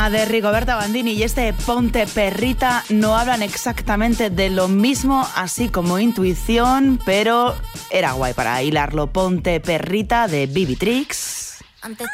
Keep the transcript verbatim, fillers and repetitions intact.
tema de Rigoberta Bandini y este Ponte Perrita no hablan exactamente de lo mismo, así como Intuición, pero era guay para hilarlo. Ponte Perrita de Bibi Trix.